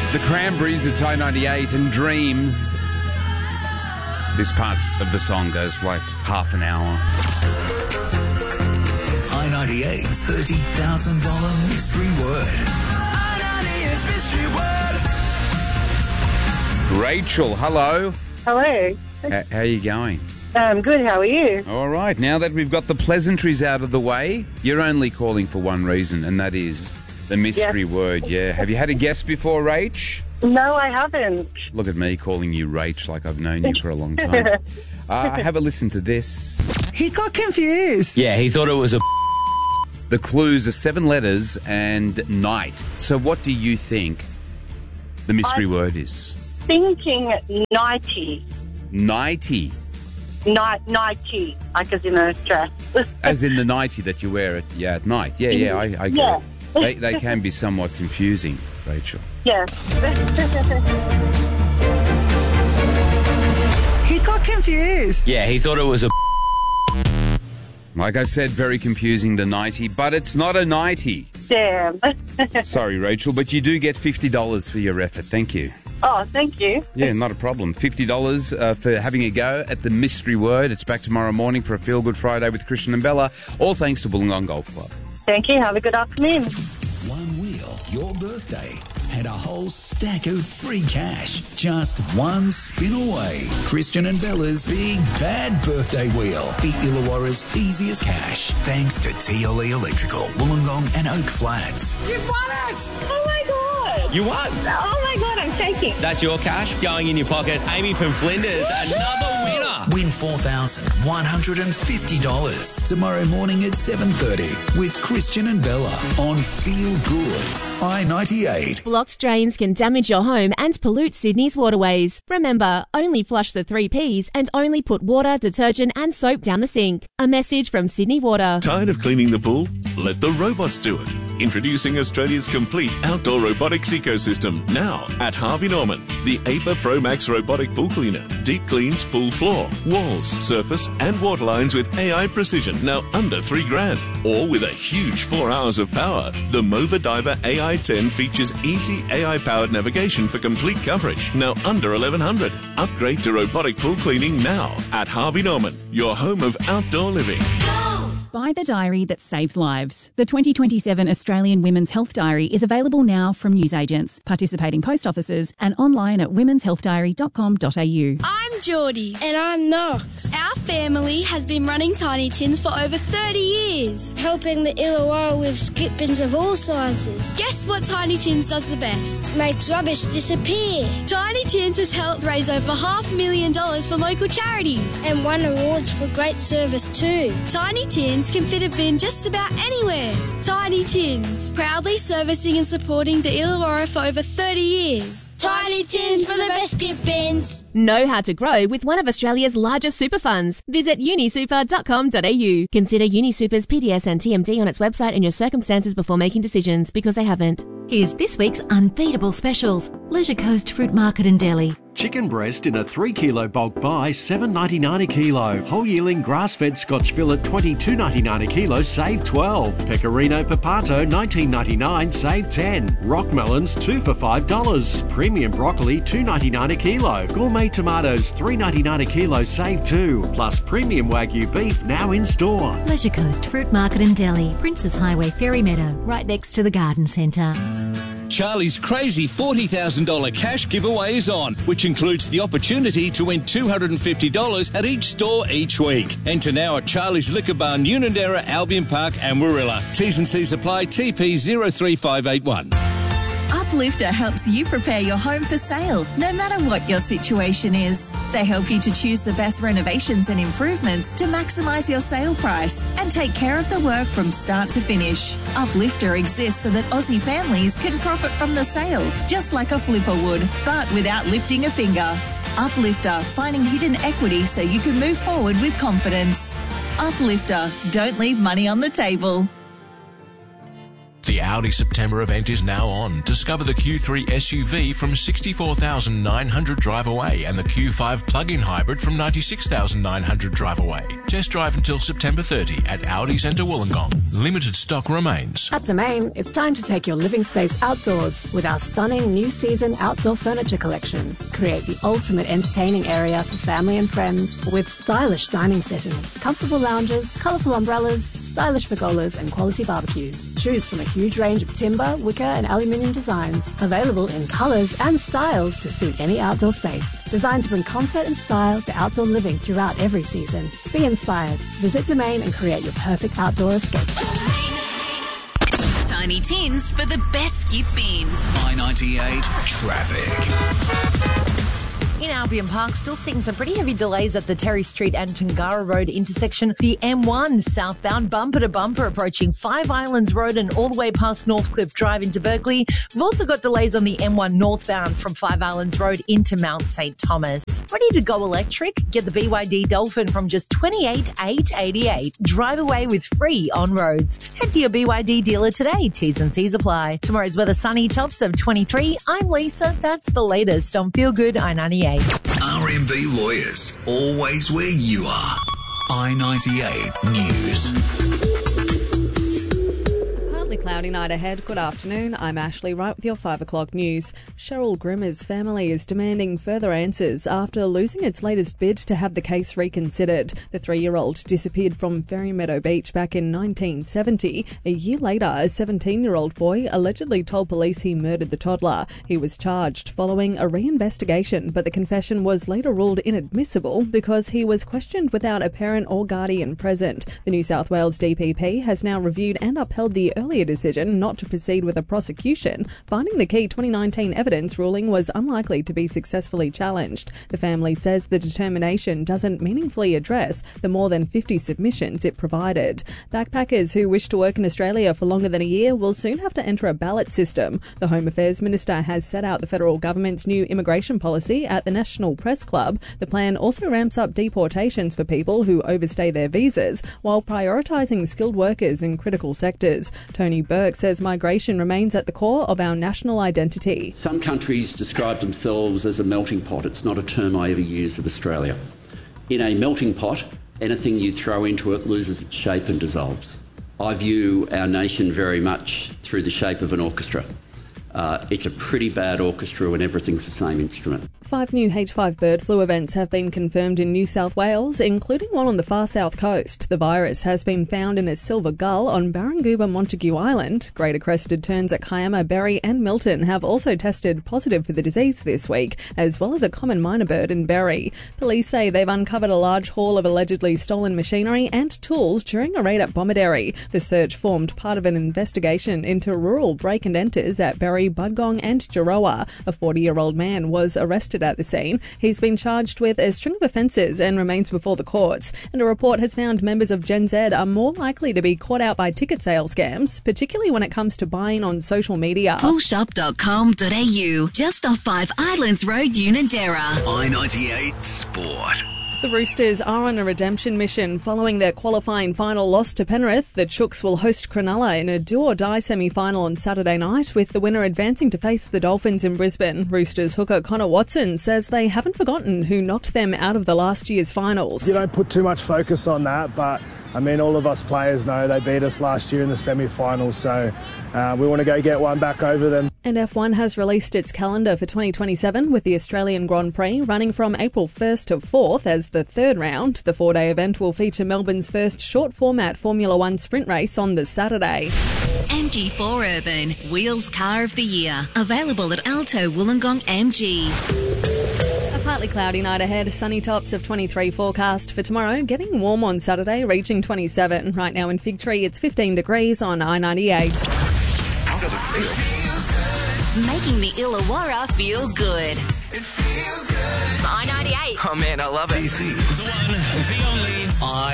The Cranberries at Thai 98 and Dreams. This part of the song goes for like half an hour. I-98's $30,000 mystery word. I-98's mystery word. Rachel, hello. Hello. How are you going? Good, how are you? All right, now that we've got the pleasantries out of the way, you're only calling for one reason, and that is the mystery word, yeah. Have you had a guess before, Rach? No, I haven't. Look at me calling you Rach like I've known you for a long time. Have a listen to this. He got confused. Yeah, he thought it was a... The clues are 7 letters and night. So what do you think the mystery word is? Thinking 90. 90. 90, like as in a dress. As in the 90 that you wear at night. Yeah, I get it. They can be somewhat confusing, Rachel. Yes. He got confused. Yeah, he thought it was a... Like I said, very confusing, the 90, but it's not a 90. Damn. Sorry, Rachel, but you do get $50 for your effort. Thank you. Oh, thank you. Yeah, not a problem. $50 for having a go at the mystery word. It's back tomorrow morning for a Feel Good Friday with Christian and Bella. All thanks to Wollongong Golf Club. Thank you. Have a good afternoon. One wheel, your birthday, and a whole stack of free cash. Just one spin away. Christian and Bella's Big Bad Birthday Wheel. The Illawarra's easiest cash. Thanks to TLE Electrical, Wollongong and Oak Flats. You've won it! Oh, my God. You won! Oh, my God, I'm shaking. That's your cash going in your pocket. Amy from Flinders, another winner. Win $4,150 tomorrow morning at 7:30 with Christian and Bella on Feel Good. I-98. Blocked drains can damage your home and pollute Sydney's waterways. Remember, only flush the 3 Ps and only put water, detergent and soap down the sink. A message from Sydney Water. Tired of cleaning the pool? Let the robots do it. Introducing Australia's complete outdoor robotics ecosystem now at Harvey Norman. The APA Pro Max robotic pool cleaner. Deep cleans pool floor, walls, surface and water lines with AI precision, now under $3,000. Or with a huge 4 hours of power. The Mova Diver AI-10 features easy AI-powered navigation for complete coverage, now under $1,100. Upgrade to robotic pool cleaning now at Harvey Norman, your home of outdoor living. Buy the diary that saves lives. The 2027 Australian Women's Health Diary is available now from newsagents, participating post offices and online at womenshealthdiary.com.au. I'm Geordie. And I'm Knox. Our family has been running Tiny Tins for over 30 years. Helping the Illawarra with skip bins of all sizes. Guess what Tiny Tins does the best? Makes rubbish disappear. Tiny Tins has helped raise over $500,000 for local charities. And won awards for great service too. Tiny Tins can fit a bin just about anywhere. Tiny Tins, proudly servicing and supporting the Illawarra for over 30 years. Tiny Tins for the best skip bins. Know how to grow with one of Australia's largest super funds. Visit unisuper.com.au. Consider UniSuper's PDS and TMD on its website and your circumstances before making decisions, because they haven't. Here's this week's unbeatable specials. Leisure Coast Fruit Market in Delhi. Chicken breast in a 3 kilo bulk buy, $7.99 a kilo. Whole yearling grass-fed Scotch fillet, $22.99 a kilo, save 12. Pecorino Papato, $19.99, save 10. Rock melons, 2 for $5. Premium broccoli, $2.99 a kilo. Gourmet tomatoes, $3.99 a kilo, save 2. Plus premium Wagyu beef now in store. Leisure Coast Fruit Market in Delhi. Princes Highway Ferry Meadow, right next to the garden centre. Charlie's crazy $40,000 cash giveaway is on, which includes the opportunity to win $250 at each store each week. Enter now at Charlie's Liquor Barn, Unanderra, Albion Park and Warilla. T's and C's apply. TP 03581. Uplifter helps you prepare your home for sale, no matter what your situation is. They help you to choose the best renovations and improvements to maximise your sale price and take care of the work from start to finish. Uplifter exists so that Aussie families can profit from the sale, just like a flipper would, but without lifting a finger. Uplifter, finding hidden equity so you can move forward with confidence. Uplifter, don't leave money on the table. The Audi September event is now on. Discover the Q3 SUV from $64,900 drive away and the Q5 plug-in hybrid from $96,900 drive away. Test drive until September 30 at Audi Centre Wollongong. Limited stock remains. At Domain, it's time to take your living space outdoors with our stunning new season outdoor furniture collection. Create the ultimate entertaining area for family and friends with stylish dining settings, comfortable lounges, colourful umbrellas, stylish pergolas and quality barbecues. Choose from a huge range of timber, wicker and aluminium designs, available in colours and styles to suit any outdoor space. Designed to bring comfort and style to outdoor living throughout every season. Be inspired. Visit Domain and create your perfect outdoor escape. Tiny Tins for the best skip bins. I-98 traffic. In Albion Park, still seeing some pretty heavy delays at the Terry Street and Tungara Road intersection. The M1 southbound bumper to bumper approaching Five Islands Road and all the way past Northcliffe Drive into Berkeley. We've also got delays on the M1 northbound from Five Islands Road into Mount St. Thomas. Ready to go electric? Get the BYD Dolphin from just $28,888. Drive away with free on roads. Head to your BYD dealer today. T's and C's apply. Tomorrow's weather sunny, tops of 23. I'm Lisa. That's the latest on Feel Good I-98. RMB Lawyers, always where you are. I-98 News. Cloudy night ahead. Good afternoon. I'm Ashley Wright with your 5 o'clock news. Cheryl Grimmer's family is demanding further answers after losing its latest bid to have the case reconsidered. The 3-year-old disappeared from Ferry Meadow Beach back in 1970. A year later, a 17-year-old boy allegedly told police he murdered the toddler. He was charged following a reinvestigation, but the confession was later ruled inadmissible because he was questioned without a parent or guardian present. The New South Wales DPP has now reviewed and upheld the earlier decision not to proceed with a prosecution, finding the key 2019 evidence ruling was unlikely to be successfully challenged. The family says the determination doesn't meaningfully address the more than 50 submissions it provided. Backpackers who wish to work in Australia for longer than a year will soon have to enter a ballot system. The Home Affairs Minister has set out the federal government's new immigration policy at the National Press Club. The plan also ramps up deportations for people who overstay their visas while prioritising skilled workers in critical sectors. Tony Burke says migration remains at the core of our national identity. Some countries describe themselves as a melting pot. It's not a term I ever use of Australia. In a melting pot, anything you throw into it loses its shape and dissolves. I view our nation very much through the shape of an orchestra. It's a pretty bad orchestra when everything's the same instrument. 5 new H5 bird flu events have been confirmed in New South Wales, including one on the far south coast. The virus has been found in a silver gull on Barranguba Montague Island. Greater crested terns at Kiama, Berry and Milton have also tested positive for the disease this week, as well as a common minor bird in Berry. Police say they've uncovered a large haul of allegedly stolen machinery and tools during a raid at Bomaderry. The search formed part of an investigation into rural break and enters at Berry, Budgong and Jiroa. A 40-year-old man was arrested at the scene. He's been charged with a string of offences and remains before the courts. And a report has found members of Gen Z are more likely to be caught out by ticket sale scams, particularly when it comes to buying on social media. Pullshop.com.au, just off 5 Islands Road, Unanderra. I-98 Sport. The Roosters are on a redemption mission following their qualifying final loss to Penrith. The Chooks will host Cronulla in a do-or-die semi-final on Saturday night, with the winner advancing to face the Dolphins in Brisbane. Roosters hooker Connor Watson says they haven't forgotten who knocked them out of the last year's finals. You don't put too much focus on that, but I mean, all of us players know they beat us last year in the semi-finals, so we want to go get one back over them. And F1 has released its calendar for 2027, with the Australian Grand Prix running from April 1st to 4th as the third round. The 4-day event will feature Melbourne's first short-format Formula One sprint race on the Saturday. MG4 Urban, Wheels Car of the Year. Available at Alto Wollongong MG. Partly cloudy night ahead, sunny tops of 23 forecast for tomorrow, getting warm on Saturday, reaching 27. Right now in Fig Tree, it's 15 degrees on I-98. How does it feel? Making the Illawarra feel good. It feels good. I-98. Oh man, I love it. This is the one, the only